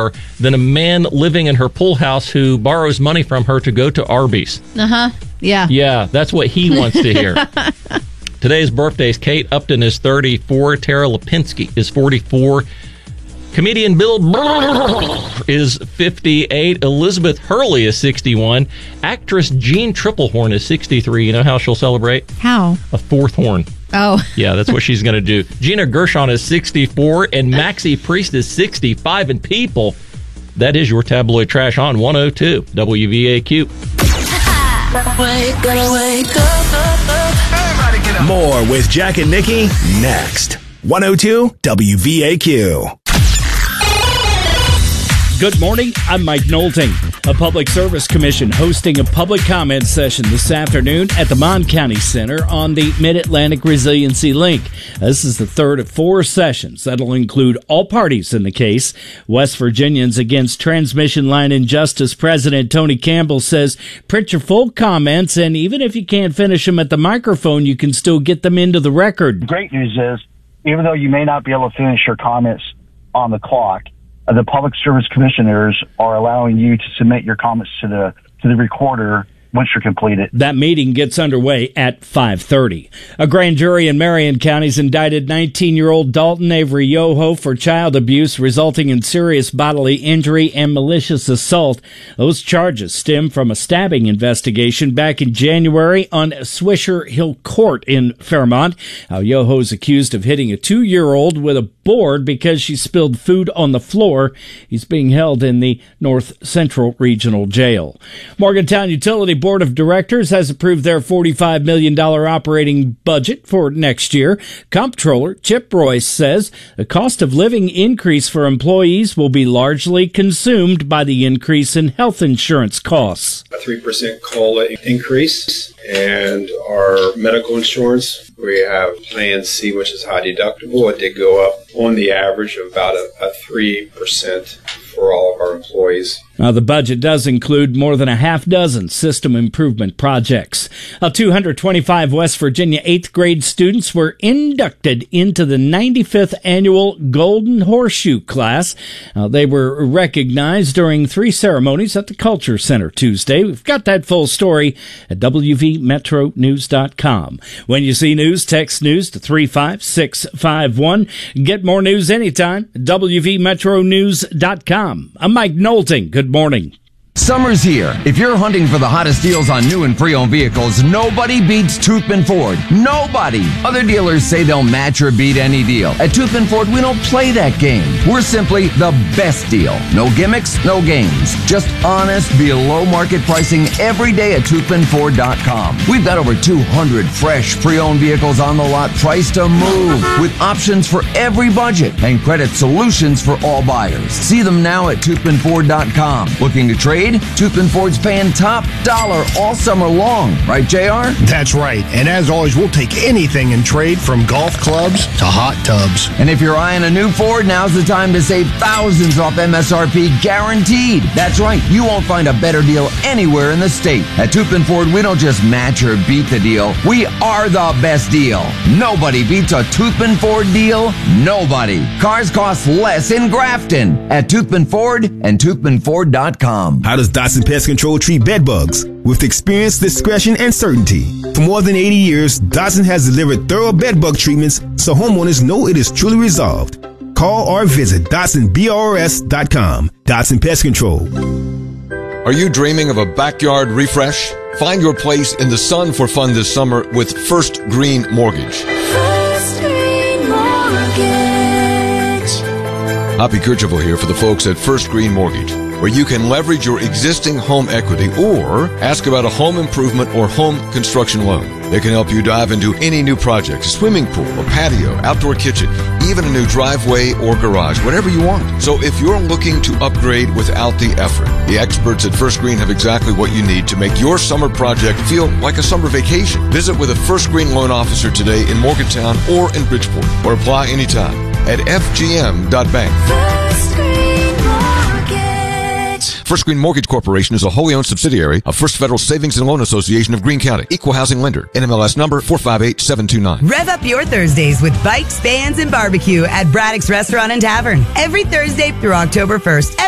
more than a man living in her pool house who borrows money from her to go to Arby's. Yeah. Yeah, that's what he wants to hear. Today's birthdays: Kate Upton is 34. Tara Lipinski is 44. Comedian Bill Burr is 58. Elizabeth Hurley is 61. Actress Jean Triplehorn is 63. You know how she'll celebrate? How? A fourth horn. Oh. Yeah, that's what she's going to do. Gina Gershon is 64, and Maxie Priest is 65. And people, that is your tabloid trash on 102 WVAQ. Wake up. Everybody get up. More with Jack and Nikki next. 102 WVAQ. Good morning, I'm Mike Knowlting. A Public Service Commission hosting a public comment session this afternoon at the Mon County Center on the Mid-Atlantic Resiliency Link. This is the third of 4 sessions that'll include all parties in the case. West Virginians Against Transmission Line Injustice President Tony Campbell says print your full comments, and even if you can't finish them at the microphone, you can still get them into the record. Great news is, even though you may not be able to finish your comments on the clock, the Public Service Commissioners are allowing you to submit your comments to the recorder once you're completed. That meeting gets underway at 5:30. A grand jury in Marion County's indicted 19-year-old Dalton Avery Yoho for child abuse resulting in serious bodily injury and malicious assault. Those charges stem from a stabbing investigation back in January on Swisher Hill Court in Fairmont. Yoho is accused of hitting a 2-year-old with a board because she spilled food on the floor. He's being held in the North Central Regional Jail. Morgantown Utility Board of Directors has approved their $45 million operating budget for next year. Comptroller Chip Royce says the cost of living increase for employees will be largely consumed by the increase in health insurance costs. A 3% COLA increase, and our medical insurance, we have Plan C, which is high deductible. It did go up on the average of about a 3% for all of our employees. Now, the budget does include more than a half dozen system improvement projects. 225 West Virginia 8th grade students were inducted into the 95th annual Golden Horseshoe class. They were recognized during 3 ceremonies at the Culture Center Tuesday. We've got that full story at WVMetroNews.com. When you see news, text news to 35651. Get more news anytime at WVMetroNews.com. I'm Mike Knowlting. Good morning. Summer's here. If you're hunting for the hottest deals on new and pre-owned vehicles, nobody beats Toothman Ford. Nobody. Other dealers say they'll match or beat any deal. At Toothman Ford, we don't play that game. We're simply the best deal. No gimmicks, no games. Just honest, below market pricing every day at ToothmanFord.com. We've got over 200 fresh pre-owned vehicles on the lot priced to move with options for every budget and credit solutions for all buyers. See them now at ToothmanFord.com. Looking to trade? Toothman Ford's paying top dollar all summer long. Right, JR? That's right. And as always, we'll take anything in trade from golf clubs to hot tubs. And if you're eyeing a new Ford, now's the time to save thousands off MSRP guaranteed. That's right. You won't find a better deal anywhere in the state. At Toothman Ford, we don't just match or beat the deal. We are the best deal. Nobody beats a Toothman Ford deal. Nobody. Cars cost less in Grafton at Toothman Ford and ToothmanFord.com. How does Dotson Pest Control treat bed bugs? With experience, discretion, and certainty. For more than 80 years, Dotson has delivered thorough bed bug treatments so homeowners know it is truly resolved. Call or visit DotsonBRS.com. Dotson Pest Control. Are you dreaming of a backyard refresh? Find your place in the sun for fun this summer with First Green Mortgage. First Green Mortgage. Hoppy Kercheval here for the folks at First Green Mortgage, where you can leverage your existing home equity or ask about a home improvement or home construction loan. They can help you dive into any new project, a swimming pool, a patio, outdoor kitchen, even a new driveway or garage, whatever you want. So if you're looking to upgrade without the effort, the experts at First Green have exactly what you need to make your summer project feel like a summer vacation. Visit with a First Green loan officer today in Morgantown or in Bridgeport, or apply anytime at fgm.bank. First Green Mortgage. First Green Mortgage Corporation is a wholly owned subsidiary of First Federal Savings and Loan Association of Greene County. Equal housing lender. NMLS number 458729. Rev up your Thursdays with bikes, bands, and barbecue at Braddock's Restaurant and Tavern. Every Thursday through October 1st.